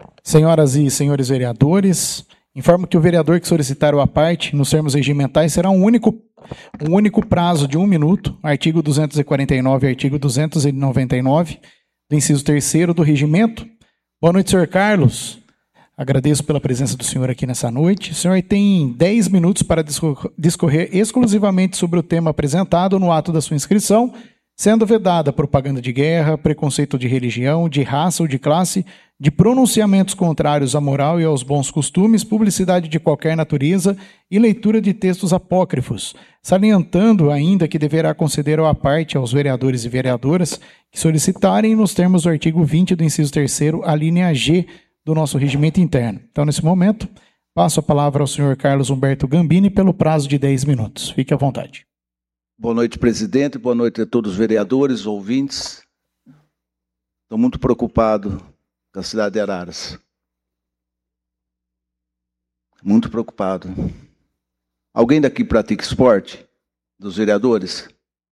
Senhoras e senhores vereadores, informo que o vereador que solicitar o à parte nos termos regimentais será um único prazo de 1 minuto, artigo 249 e artigo 299, do inciso 3º do regimento. Boa noite, senhor Carlos. Agradeço pela presença do senhor aqui nessa noite. O senhor tem 10 minutos para discorrer exclusivamente sobre o tema apresentado no ato da sua inscrição, sendo vedada propaganda de guerra, preconceito de religião, de raça ou de classe, de pronunciamentos contrários à moral e aos bons costumes, publicidade de qualquer natureza e leitura de textos apócrifos, salientando ainda que deverá conceder à parte aos vereadores e vereadoras que solicitarem nos termos do artigo 20 do inciso 3º, a linha G do nosso regimento interno. Então, nesse momento, passo a palavra ao senhor Carlos Humberto Gambini pelo prazo de 10 minutos. Fique à vontade. Boa noite, presidente. Boa noite a todos os vereadores, ouvintes. Estou muito preocupado com a cidade de Araras. Muito preocupado. Alguém daqui pratica esporte? Dos vereadores?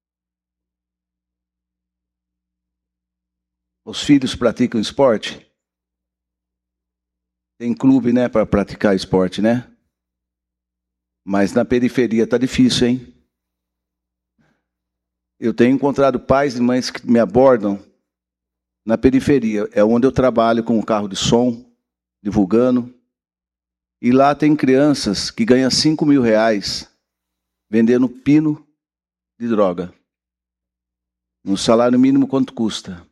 Os filhos praticam esporte? Tem clube, né, para praticar esporte, né? Mas na periferia está difícil, hein? Eu tenho encontrado pais e mães que me abordam na periferia. É onde eu trabalho com o carro de som, divulgando. E lá tem crianças que ganham R$5.000 vendendo pino de droga. No salário mínimo, quanto custa?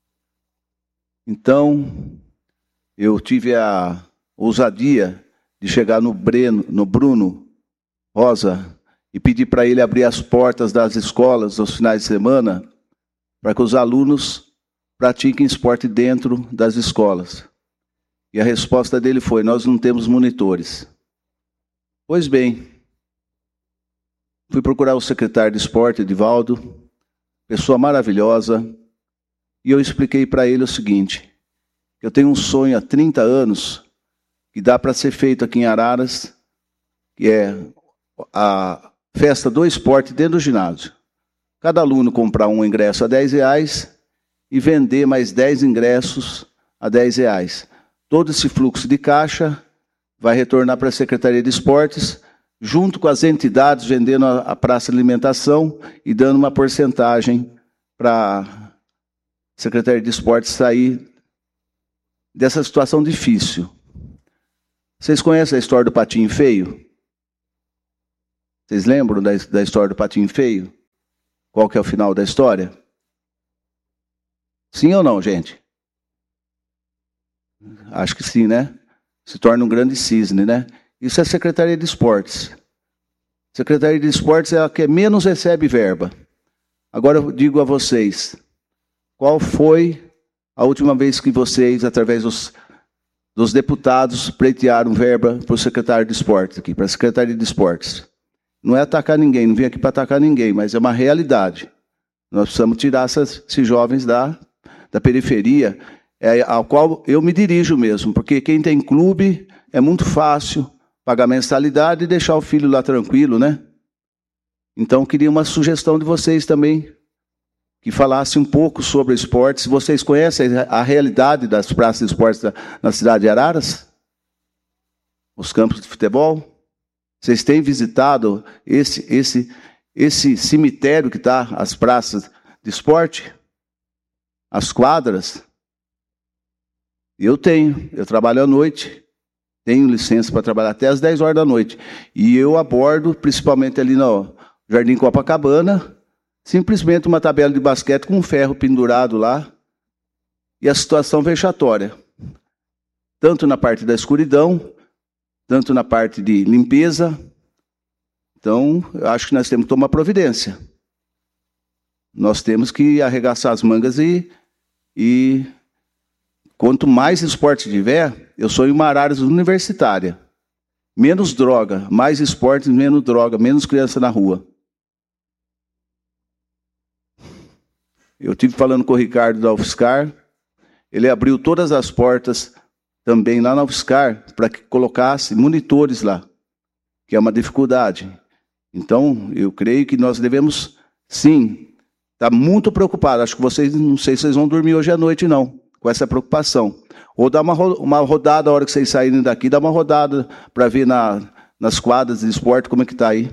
Então, eu tive a ousadia de chegar no Bruno Rosa e pedir para ele abrir as portas das escolas aos finais de semana para que os alunos pratiquem esporte dentro das escolas. E a resposta dele foi: nós não temos monitores. Pois bem, fui procurar o secretário de esporte, Edivaldo, pessoa maravilhosa, e eu expliquei para ele o seguinte: eu tenho um sonho há 30 anos que dá para ser feito aqui em Araras, que é a festa do esporte dentro do ginásio. Cada aluno comprar um ingresso a R$10 e vender mais 10 ingressos a R$10. Todo esse fluxo de caixa vai retornar para a Secretaria de Esportes, junto com as entidades vendendo a praça de alimentação e dando uma porcentagem para a Secretaria de Esportes sair dessa situação difícil. Vocês conhecem a história do patinho feio? Vocês lembram da história do patinho feio? Qual que é o final da história? Sim ou não, gente? Acho que sim, né? Se torna um grande cisne, né? Isso é a Secretaria de Esportes. Secretaria de Esportes é a que menos recebe verba. Agora eu digo a vocês, qual foi a última vez que vocês, através dos deputados, pleitearam verba para o secretário de Esportes aqui, para a Secretaria de Esportes? Não é atacar ninguém, não vim aqui para atacar ninguém, mas é uma realidade. Nós precisamos tirar esses jovens da periferia, ao qual eu me dirijo mesmo, porque quem tem clube é muito fácil pagar mensalidade e deixar o filho lá tranquilo, né? Então, eu queria uma sugestão de vocês também, que falasse um pouco sobre o esporte. Se vocês conhecem a realidade das praças de esportes na cidade de Araras, os campos de futebol, vocês têm visitado esse cemitério que está, as praças de esporte, as quadras? Eu trabalho à noite, tenho licença para trabalhar até às 10 horas da noite. E eu abordo, principalmente ali no Jardim Copacabana, simplesmente uma tabela de basquete com um ferro pendurado lá, e a situação vexatória. Tanto na parte da escuridão, tanto na parte de limpeza. Então, eu acho que nós temos que tomar providência. Nós temos que arregaçar as mangas e quanto mais esporte tiver, eu sou em uma Araras universitária. Menos droga, mais esporte, menos droga, menos criança na rua. Eu estive falando com o Ricardo da UFSCar, ele abriu todas as portas também lá na UFSCar para que colocasse monitores lá, que é uma dificuldade. Então, eu creio que nós devemos, sim, estar muito preocupados. Acho que vocês, não sei se vocês vão dormir hoje à noite, não, com essa preocupação. Ou dá uma rodada, a hora que vocês saírem daqui, dá uma rodada para ver nas quadras de esporte como é que está aí.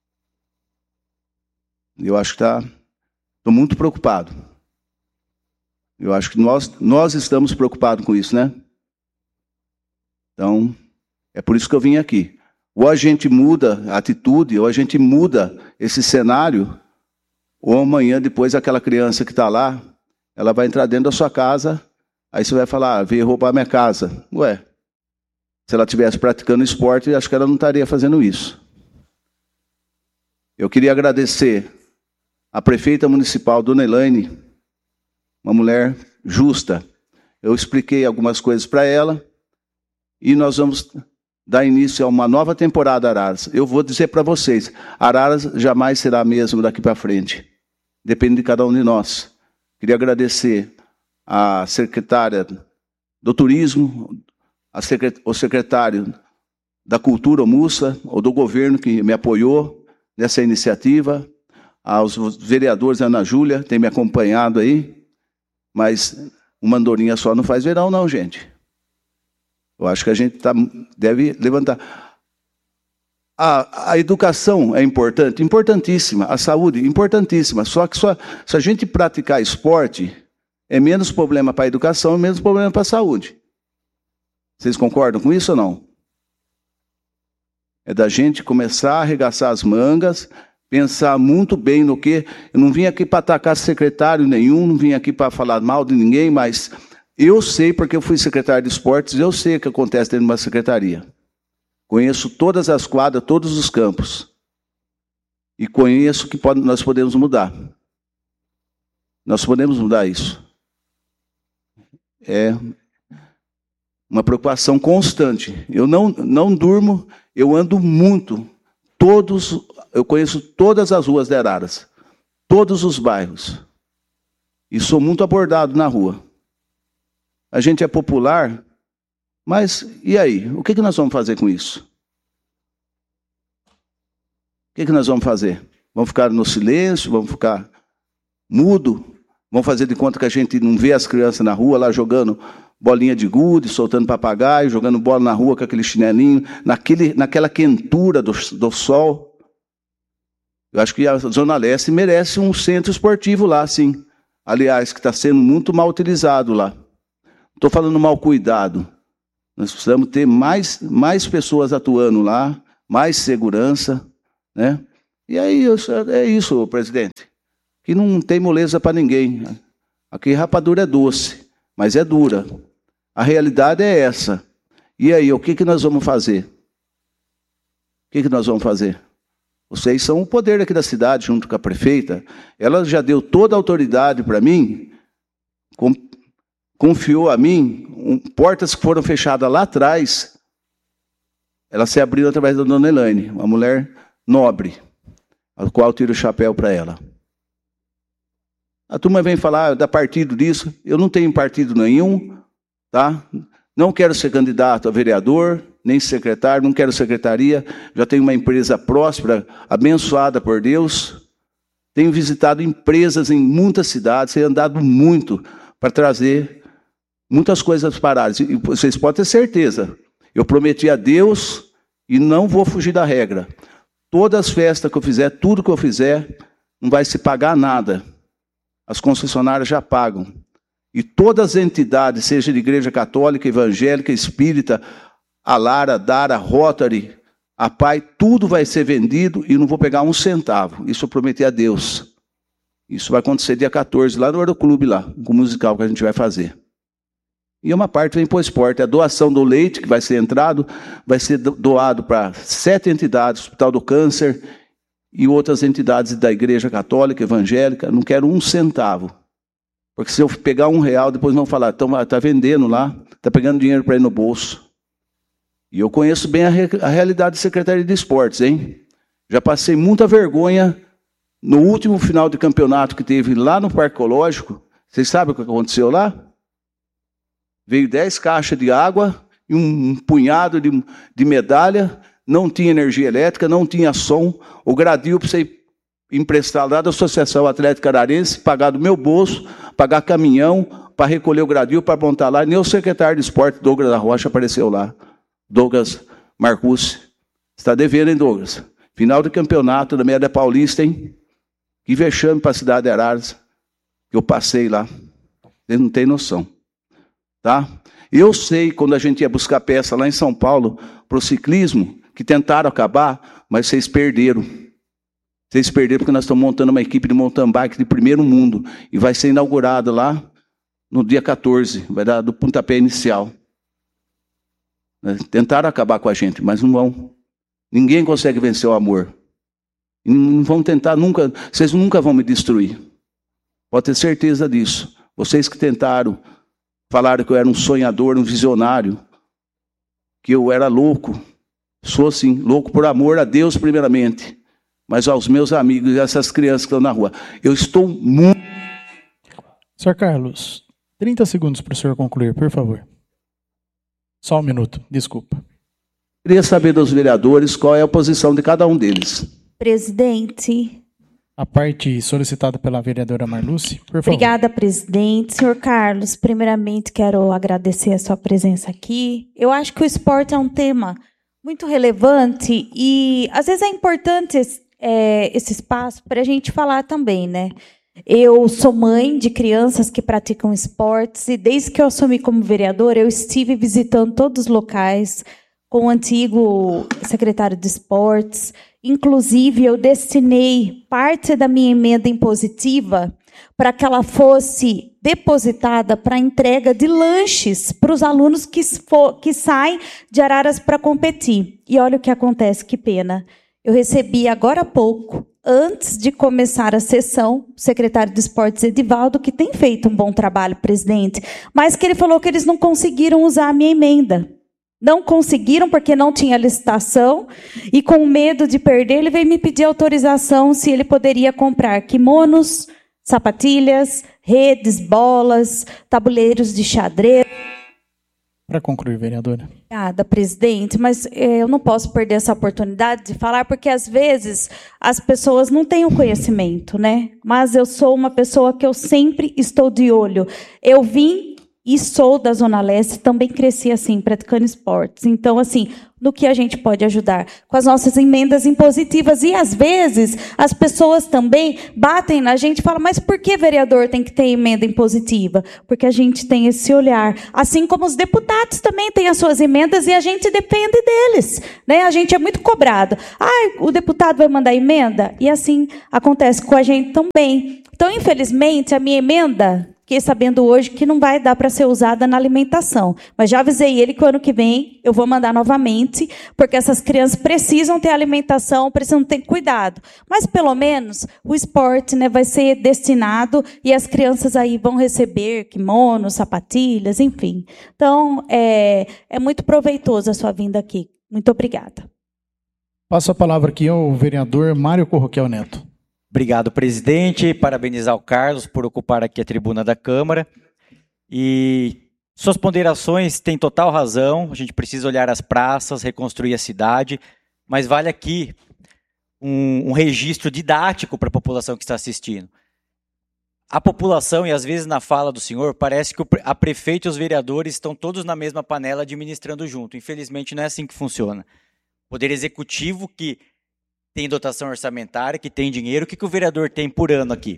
Eu acho que estou muito preocupado. Eu acho que nós estamos preocupados com isso, né? Então, é por isso que eu vim aqui. Ou a gente muda a atitude, ou a gente muda esse cenário, ou amanhã, depois, aquela criança que está lá, ela vai entrar dentro da sua casa, aí você vai falar, veio roubar minha casa. Ué, se ela estivesse praticando esporte, acho que ela não estaria fazendo isso. Eu queria agradecer a prefeita municipal, Dona Elaine, uma mulher justa. Eu expliquei algumas coisas para ela, e nós vamos dar início a uma nova temporada Araras. Eu vou dizer para vocês, Araras jamais será a mesma daqui para frente. Depende de cada um de nós. Queria agradecer à secretária do Turismo, o secretário da Cultura, o Mussa, ou do governo que me apoiou nessa iniciativa, aos vereadores, a Ana Júlia, tem me acompanhado aí, mas uma andorinha só não faz verão não, gente. Eu acho que a gente deve levantar. A educação é importante, importantíssima. A saúde, importantíssima. Só que se a gente praticar esporte, é menos problema para a educação e menos problema para a saúde. Vocês concordam com isso ou não? É da gente começar a arregaçar as mangas, pensar muito bem no que... Eu não vim aqui para atacar secretário nenhum, não vim aqui para falar mal de ninguém, mas... Eu sei, porque eu fui secretário de esportes, eu sei o que acontece dentro de uma secretaria. Conheço todas as quadras, todos os campos. E conheço que nós podemos mudar. Nós podemos mudar isso. É uma preocupação constante. Eu não durmo, eu ando muito. Eu conheço todas as ruas de Araras. Todos os bairros. E sou muito abordado na rua. A gente é popular, mas e aí? O que nós vamos fazer com isso? O que nós vamos fazer? Vamos ficar no silêncio? Vamos ficar mudo? Vamos fazer de conta que a gente não vê as crianças na rua lá jogando bolinha de gude, soltando papagaio, jogando bola na rua com aquele chinelinho, naquela quentura do sol? Eu acho que a Zona Leste merece um centro esportivo lá, sim. Aliás, que está sendo muito mal utilizado lá. Estou falando mal cuidado. Nós precisamos ter mais pessoas atuando lá, mais segurança, né? E aí é isso, presidente. Que não tem moleza para ninguém. Aqui rapadura é doce, mas é dura. A realidade é essa. E aí, o que nós vamos fazer? O que nós vamos fazer? Vocês são o poder aqui da cidade, junto com a prefeita. Ela já deu toda a autoridade para mim, confiou a mim, portas que foram fechadas lá atrás, elas se abriram através da Dona Elaine, uma mulher nobre, a qual eu tiro o chapéu para ela. A turma vem falar da partido disso, eu não tenho partido nenhum, tá? Não quero ser candidato a vereador, nem secretário, não quero secretaria, já tenho uma empresa próspera, abençoada por Deus, tenho visitado empresas em muitas cidades, tenho andado muito para trazer muitas coisas paradas. E vocês podem ter certeza. Eu prometi a Deus e não vou fugir da regra. Todas as festas que eu fizer, tudo que eu fizer, não vai se pagar nada. As concessionárias já pagam. E todas as entidades, seja de igreja católica, evangélica, espírita, a Lara, Dara, Rotary, a Pai, tudo vai ser vendido e não vou pegar um centavo. Isso eu prometi a Deus. Isso vai acontecer dia 14, lá no Aeroclube, lá, com o musical que a gente vai fazer. E uma parte vem para o esporte. A doação do leite, que vai ser entrado, vai ser doado para 7 entidades, Hospital do Câncer e outras entidades da Igreja Católica, Evangélica. Não quero um centavo. Porque se eu pegar R$1, depois vão falar, então está vendendo lá, está pegando dinheiro para ir no bolso. E eu conheço bem a realidade da Secretaria de Esportes, hein? Já passei muita vergonha no último final de campeonato que teve lá no Parque Ecológico. Vocês sabem o que aconteceu lá? Veio 10 caixas de água e um punhado de medalha, não tinha energia elétrica, não tinha som, o gradil para você emprestar lá da Associação Atlética Ararense, pagar do meu bolso, pagar caminhão, para recolher o gradil, para montar lá. Nem o secretário de esporte, Douglas da Rocha, apareceu lá. Douglas Marcucci. Está devendo, hein, Douglas? Final do campeonato da Média Paulista, hein? Que vexame para a cidade de Araras, que eu passei lá. Vocês não têm noção. Tá? Eu sei, quando a gente ia buscar peça lá em São Paulo, para o ciclismo, que tentaram acabar, mas vocês perderam. Vocês perderam porque nós estamos montando uma equipe de mountain bike de primeiro mundo. E vai ser inaugurada lá no dia 14. Vai dar do pontapé inicial. Tentaram acabar com a gente, mas não vão. Ninguém consegue vencer o amor. E não vão tentar nunca. Vocês nunca vão me destruir. Pode ter certeza disso. Vocês que tentaram, falaram que eu era um sonhador, um visionário, que eu era louco. Sou assim, louco por amor a Deus primeiramente, mas aos meus amigos e essas crianças que estão na rua. Eu estou muito... Sr. Carlos, 30 segundos para o senhor concluir, por favor. Só um minuto, desculpa. Queria saber dos vereadores qual é a posição de cada um deles. Presidente. A parte solicitada pela vereadora Marluce, por favor. Obrigada, presidente. Senhor Carlos, primeiramente quero agradecer a sua presença aqui. Eu acho que o esporte é um tema muito relevante e às vezes é importante esse espaço para a gente falar também, né? Eu sou mãe de crianças que praticam esportes e desde que eu assumi como vereadora, eu estive visitando todos os locais com o antigo secretário de esportes. Inclusive, eu destinei parte da minha emenda impositiva para que ela fosse depositada para a entrega de lanches para os alunos que saem de Araras para competir. E olha o que acontece, que pena. Eu recebi agora há pouco, antes de começar a sessão, o secretário de Esportes, Edivaldo, que tem feito um bom trabalho, presidente, mas que ele falou que eles não conseguiram usar a minha emenda. Não conseguiram porque não tinha licitação e com medo de perder, ele veio me pedir autorização se ele poderia comprar kimonos, sapatilhas, redes, bolas, tabuleiros de xadrez. Para concluir, vereadora. Obrigada, presidente, mas eu não posso perder essa oportunidade de falar, porque às vezes as pessoas não têm o conhecimento, né? Mas eu sou uma pessoa que eu sempre estou de olho. Eu vim e sou da Zona Leste, também cresci assim, praticando esportes. Então, assim, no que a gente pode ajudar? Com as nossas emendas impositivas. E, às vezes, as pessoas também batem na gente e falam, mas por que vereador tem que ter emenda impositiva? Porque a gente tem esse olhar. Assim como os deputados também têm as suas emendas e a gente depende deles. Né? A gente é muito cobrado. O deputado vai mandar emenda? E assim acontece com a gente também. Então, infelizmente, a minha emenda... Fiquei sabendo hoje que não vai dar para ser usada na alimentação. Mas já avisei ele que o ano que vem eu vou mandar novamente, porque essas crianças precisam ter alimentação, precisam ter cuidado. Mas, pelo menos, o esporte, né, vai ser destinado e as crianças aí vão receber kimonos, sapatilhas, enfim. Então, é muito proveitoso a sua vinda aqui. Muito obrigada. Passo a palavra aqui ao vereador Mário Corroquel Neto. Obrigado, presidente. Parabenizar o Carlos por ocupar aqui a tribuna da Câmara. E suas ponderações têm total razão. A gente precisa olhar as praças, reconstruir a cidade, mas vale aqui um registro didático para a população que está assistindo. A população, e às vezes na fala do senhor, parece que a prefeito e os vereadores estão todos na mesma panela administrando junto. Infelizmente não é assim que funciona. O Poder Executivo, que tem dotação orçamentária, que tem dinheiro. O que o vereador tem por ano aqui?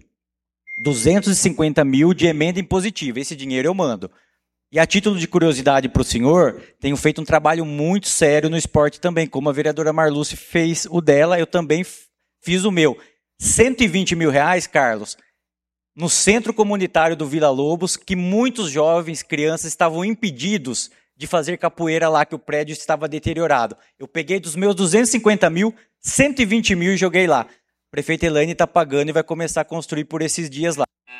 250 mil de emenda impositiva. Esse dinheiro eu mando. E a título de curiosidade para o senhor, tenho feito um trabalho muito sério no esporte também. Como a vereadora Marluce fez o dela, eu também fiz o meu. 120 mil reais, Carlos, no centro comunitário do Vila Lobos, que muitos jovens, crianças estavam impedidos de fazer capoeira lá, que o prédio estava deteriorado. Eu peguei dos meus 250 mil, 120 mil e joguei lá. O prefeito Elaine está pagando e vai começar a construir por esses dias lá.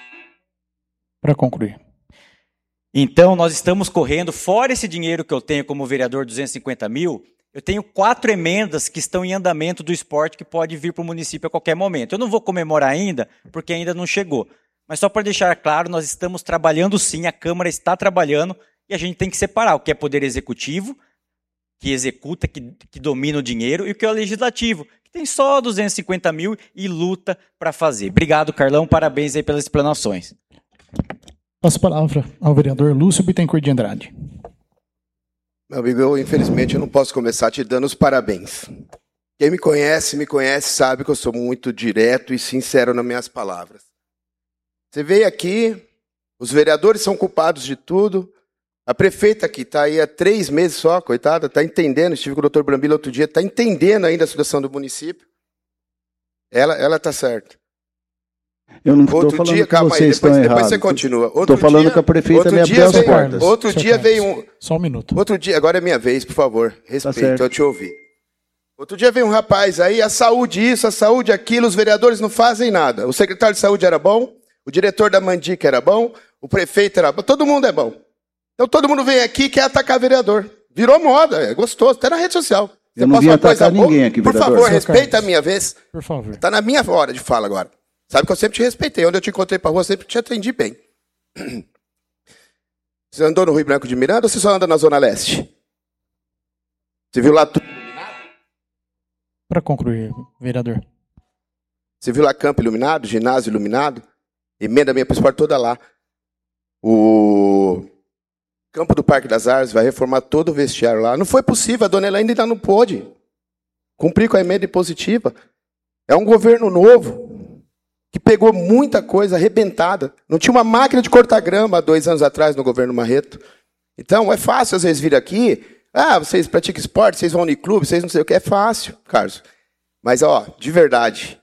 Para concluir. Então, nós estamos correndo, fora esse dinheiro que eu tenho como vereador, 250 mil, eu tenho 4 emendas que estão em andamento do esporte que pode vir para o município a qualquer momento. Eu não vou comemorar ainda, porque ainda não chegou. Mas só para deixar claro, nós estamos trabalhando sim, a Câmara está trabalhando, e a gente tem que separar o que é poder executivo, que executa, que domina o dinheiro, e o que é o legislativo, que tem só 250 mil e luta para fazer. Obrigado, Carlão, parabéns aí pelas explanações. Passo a palavra ao vereador Lúcio Bittencourt de Andrade. Meu amigo, eu infelizmente eu não posso começar te dando os parabéns. Quem me conhece, sabe que eu sou muito direto e sincero nas minhas palavras. Você veio aqui, os vereadores são culpados de tudo. A prefeita que está aí há 3 meses só, coitada, está entendendo. Estive com o Dr. Brambila outro dia, está entendendo ainda a situação do município. Ela está certa. Eu não estou falando que vocês estão errados. Depois você continua. Estou falando que a prefeita me abriu as portas. Outro dia veio um... Só um minuto. Outro dia, agora é minha vez, por favor. Respeito, Tá eu te ouvi. Outro dia veio um rapaz aí, a saúde isso, a saúde aquilo, os vereadores não fazem nada. O secretário de saúde era bom, o diretor da Mandica era bom, o prefeito era bom, todo mundo é bom. Então todo mundo vem aqui e quer atacar vereador. Virou moda, é gostoso, até na rede social. Eu não vim atacar ninguém aqui, vereador. Por favor, respeita a minha vez. Por favor. Está na minha hora de fala agora. Sabe que eu sempre te respeitei. Onde eu te encontrei pra rua, eu sempre te atendi bem. Você andou no Rio Branco de Miranda ou você só anda na Zona Leste? Você viu lá tudo iluminado? Para concluir, vereador. Você viu lá campo iluminado, ginásio iluminado? Emenda minha para o esporte toda lá. O campo do Parque das Artes vai reformar todo o vestiário lá. Não foi possível, a dona Elaine ainda não pôde cumprir com a emenda impositiva. É um governo novo que pegou muita coisa arrebentada. Não tinha uma máquina de cortar grama há 2 anos atrás no governo Marreto. Então, é fácil às vezes vir aqui, vocês praticam esporte, vocês vão no clube, vocês não sei o que, é fácil, Carlos. Mas, de verdade,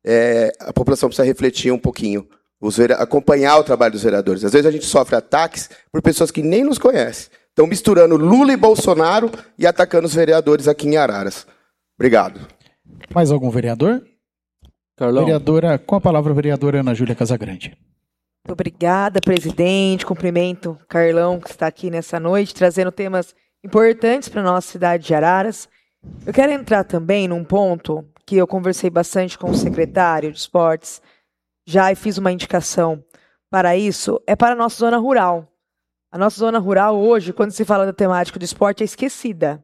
a população precisa refletir um pouquinho, acompanhar o trabalho dos vereadores. Às vezes a gente sofre ataques por pessoas que nem nos conhecem. Estão misturando Lula e Bolsonaro e atacando os vereadores aqui em Araras. Obrigado. Mais algum vereador? Carlão. Com a palavra, a vereadora Ana Júlia Casagrande. Muito obrigada, presidente. Cumprimento o Carlão, que está aqui nessa noite, trazendo temas importantes para a nossa cidade de Araras. Eu quero entrar também num ponto que eu conversei bastante com o secretário de esportes, já fiz uma indicação para isso, é para a nossa zona rural. A nossa zona rural hoje, quando se fala da temática do esporte, é esquecida.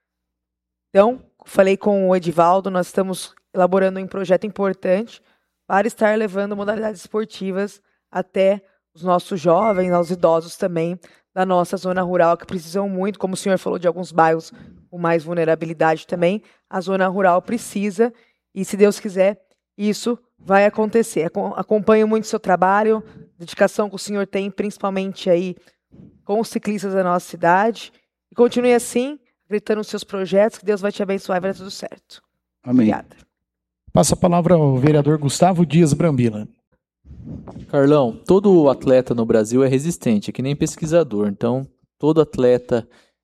Então, falei com o Edivaldo, nós estamos elaborando um projeto importante para estar levando modalidades esportivas até os nossos jovens, aos idosos também, da nossa zona rural, que precisam muito, como o senhor falou de alguns bairros com mais vulnerabilidade também, a zona rural precisa, e se Deus quiser, isso vai acontecer. Acompanho muito o seu trabalho, dedicação que o senhor tem, principalmente aí com os ciclistas da nossa cidade, e continue assim, acreditando nos seus projetos, que Deus vai te abençoar e vai dar tudo certo. Amém. Obrigada. Passa a palavra ao vereador Gustavo Dias Brambila. Carlão, todo atleta no Brasil é resistente, é que nem pesquisador. Então, todo atleta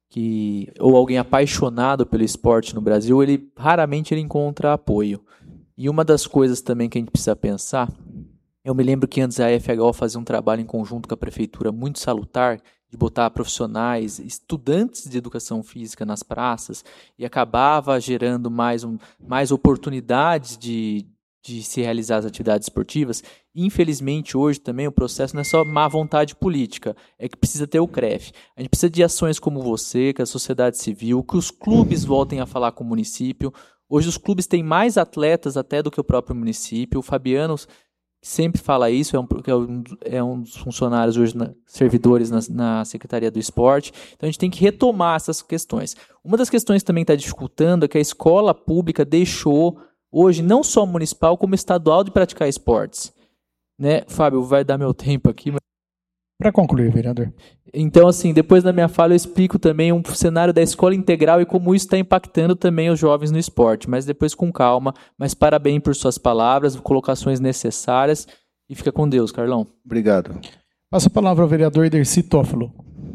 ou alguém apaixonado pelo esporte no Brasil, raramente ele encontra apoio. E uma das coisas também que a gente precisa pensar, eu me lembro que antes a FHO fazia um trabalho em conjunto com a prefeitura muito salutar, de botar profissionais, estudantes de educação física nas praças, e acabava gerando mais oportunidades de se realizar as atividades esportivas. Infelizmente, hoje também o processo não é só má vontade política, é que precisa ter o CREF. A gente precisa de ações como você, que a sociedade civil, que os clubes voltem a falar com o município. Hoje os clubes têm mais atletas até do que o próprio município. O Fabiano sempre fala isso, é um dos funcionários hoje, servidores na Secretaria do Esporte. Então a gente tem que retomar essas questões. Uma das questões que também está dificultando é que a escola pública deixou, hoje, não só municipal, como estadual, de praticar esportes. Né? Fábio, vai dar meu tempo aqui. Para concluir, vereador. Então, assim, depois da minha fala eu explico também um cenário da escola integral e como isso está impactando também os jovens no esporte, mas depois com calma. Mas parabéns por suas palavras, colocações necessárias, e fica com Deus, Carlão. Obrigado. Passa a palavra ao vereador Dercy Toffolo.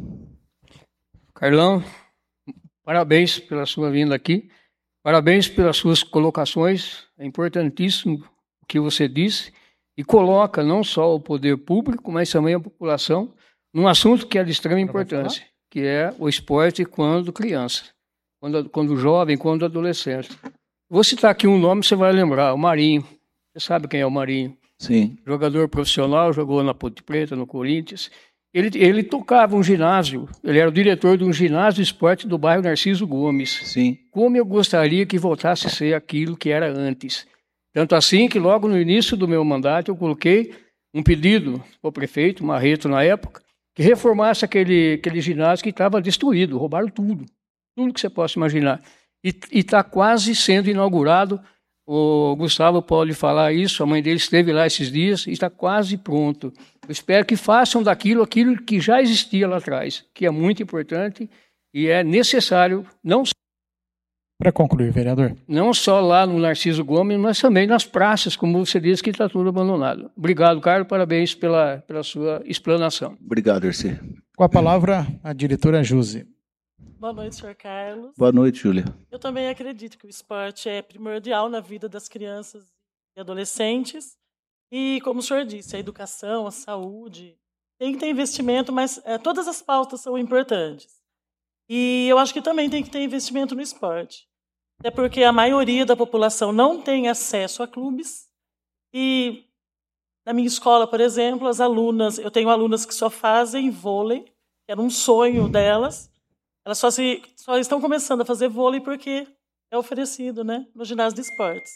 Carlão, parabéns pela sua vinda aqui, parabéns pelas suas colocações, é importantíssimo o que você disse, e coloca não só o poder público, mas também a população num assunto que é de extrema importância, que é o esporte quando criança, quando jovem, quando adolescente. Vou citar aqui um nome, você vai lembrar, o Marinho. Você sabe quem é o Marinho? Sim. Jogador profissional, jogou na Ponte Preta, no Corinthians. Ele tocava um ginásio, ele era o diretor de um ginásio de esporte do bairro Narciso Gomes. Sim. Como eu gostaria que voltasse a ser aquilo que era antes. Tanto assim que logo no início do meu mandato eu coloquei um pedido ao prefeito, Marreto na época, que reformasse aquele ginásio que estava destruído, roubaram tudo que você possa imaginar. E está quase sendo inaugurado. O Gustavo pode falar isso, a mãe dele esteve lá esses dias e está quase pronto. Eu espero que façam daquilo aquilo que já existia lá atrás, que é muito importante e é necessário, não só para concluir, vereador. Não só lá no Narciso Gomes, mas também nas praças, como você disse, que está tudo abandonado. Obrigado, Carlos, parabéns pela sua explanação. Obrigado, Erci. Com a palavra, a diretora Josi. Boa noite, senhor Carlos. Boa noite, Júlia. Eu também acredito que o esporte é primordial na vida das crianças e adolescentes. E, como o senhor disse, a educação, a saúde, tem que ter investimento, mas todas as pautas são importantes. E eu acho que também tem que ter investimento no esporte. Até porque a maioria da população não tem acesso a clubes. E na minha escola, por exemplo, eu tenho alunas que só fazem vôlei, que era um sonho delas. Elas só estão começando a fazer vôlei porque é oferecido, né, no ginásio de esportes.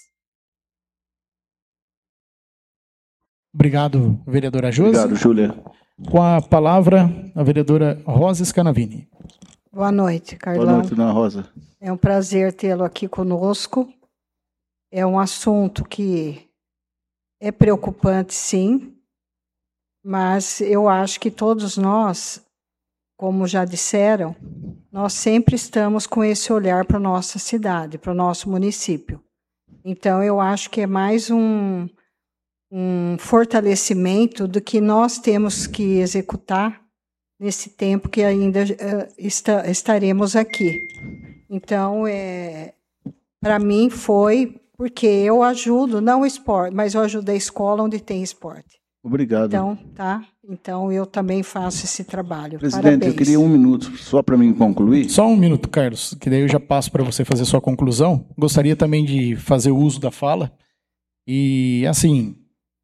Obrigado, vereadora Josi. Obrigado, Júlia. Com a palavra, a vereadora Rosa Scanavini. Boa noite, Carlão. Boa noite, dona Rosa. É um prazer tê-lo aqui conosco. É um assunto que é preocupante, sim, mas eu acho que todos nós, como já disseram, nós sempre estamos com esse olhar para a nossa cidade, para o nosso município. Então, eu acho que é mais um fortalecimento do que nós temos que executar nesse tempo que ainda estaremos aqui. Então, para mim foi porque eu ajudo, não o esporte, mas eu ajudo a escola onde tem esporte. Obrigado. Então, tá? Então, eu também faço esse trabalho. Presidente, parabéns. eu queria 1 minuto só para mim concluir. Só 1 minuto, Carlos, que daí eu já passo para você fazer sua conclusão. Gostaria também de fazer uso da fala. E, assim,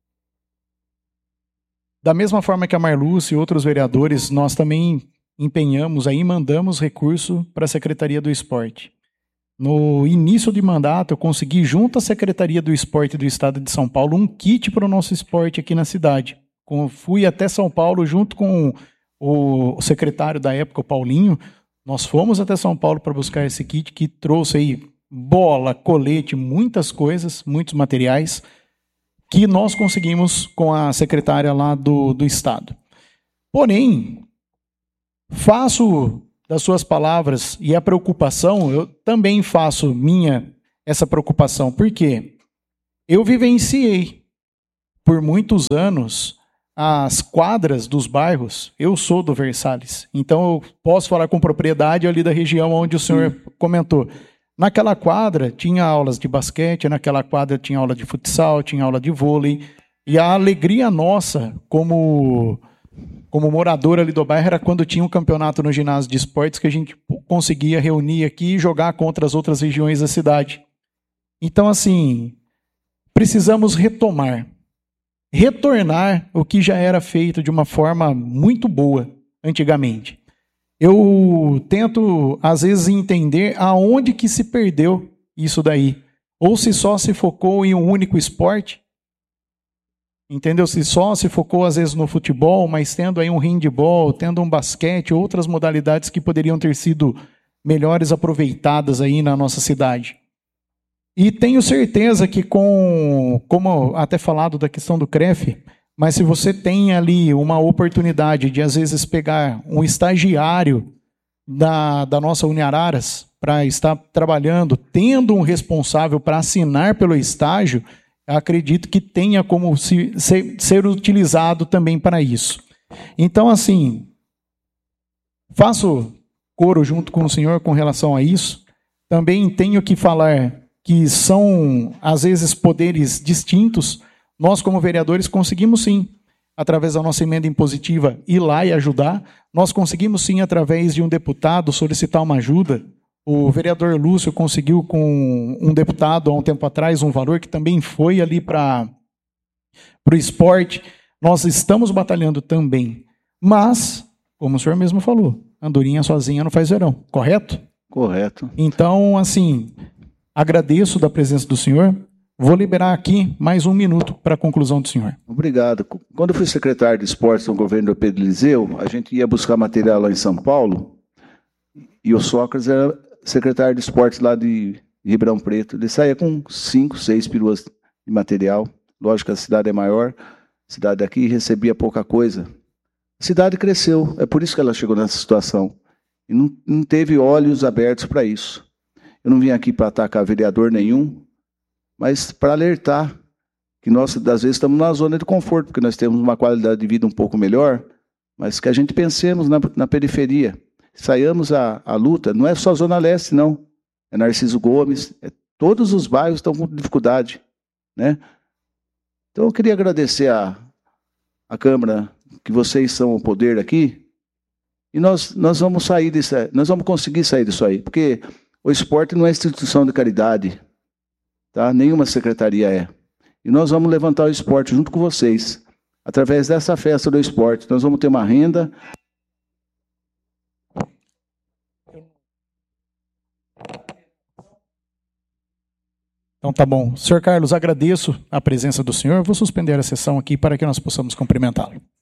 da mesma forma que a Marluce e outros vereadores, nós também empenhamos aí, mandamos recurso para a Secretaria do Esporte. No início de mandato, eu consegui, junto à Secretaria do Esporte do Estado de São Paulo, um kit para o nosso esporte aqui na cidade. Fui até São Paulo junto com o secretário da época, o Paulinho. Nós fomos até São Paulo para buscar esse kit, que trouxe aí bola, colete, muitas coisas, muitos materiais, que nós conseguimos com a secretária lá do Estado. Porém, faço das suas palavras e a preocupação, eu também faço minha essa preocupação. Por quê? Eu vivenciei por muitos anos as quadras dos bairros. Eu sou do Versalhes, então eu posso falar com propriedade ali da região onde o senhor comentou. Naquela quadra tinha aulas de basquete, naquela quadra tinha aula de futsal, tinha aula de vôlei, e a alegria nossa como morador ali do bairro era quando tinha um campeonato no ginásio de esportes que a gente conseguia reunir aqui e jogar contra as outras regiões da cidade. Então, assim, precisamos retornar o que já era feito de uma forma muito boa antigamente. Eu tento, às vezes, entender aonde que se perdeu isso daí. Ou se só se focou em um único esporte. Entendeu? Se só se focou, às vezes, no futebol, mas tendo aí um handebol, tendo um basquete, outras modalidades que poderiam ter sido melhores aproveitadas aí na nossa cidade. E tenho certeza que como até falado da questão do CREF, mas se você tem ali uma oportunidade de, às vezes, pegar um estagiário da nossa Uniararas para estar trabalhando, tendo um responsável para assinar pelo estágio, acredito que tenha como ser utilizado também para isso. Então, assim, faço coro junto com o senhor com relação a isso. Também tenho que falar que são, às vezes, poderes distintos. Nós, como vereadores, conseguimos sim, através da nossa emenda impositiva, ir lá e ajudar. Nós conseguimos sim, através de um deputado, solicitar uma ajuda. O vereador Lúcio conseguiu com um deputado, há um tempo atrás, um valor que também foi ali para o esporte. Nós estamos batalhando também. Mas, como o senhor mesmo falou, andorinha sozinha não faz verão, correto? Correto. Então, assim, agradeço da presença do senhor. Vou liberar aqui mais 1 minuto para a conclusão do senhor. Obrigado. Quando eu fui secretário de esportes no governo do Pedro Eliseu, a gente ia buscar material lá em São Paulo, e o Sócrates era secretário de esportes lá de Ribeirão Preto. Ele saía com 5, 6 peruas de material. Lógico que a cidade é maior, a cidade aqui recebia pouca coisa. A cidade cresceu, é por isso que ela chegou nessa situação. E não teve olhos abertos para isso. Eu não vim aqui para atacar vereador nenhum, mas para alertar que nós, às vezes, estamos na zona de conforto, porque nós temos uma qualidade de vida um pouco melhor, mas que a gente pensemos na periferia. Saiamos a luta, não é só a Zona Leste, não. É Narciso Gomes, todos os bairros estão com dificuldade, né? Então, eu queria agradecer a Câmara, que vocês são o poder aqui, e nós vamos sair disso, nós vamos conseguir sair disso aí, porque o esporte não é instituição de caridade, tá? Nenhuma secretaria é. E nós vamos levantar o esporte junto com vocês. Através dessa festa do esporte, nós vamos ter uma renda. Então tá bom. Senhor Carlos, agradeço a presença do senhor. Vou suspender a sessão aqui para que nós possamos cumprimentá-lo.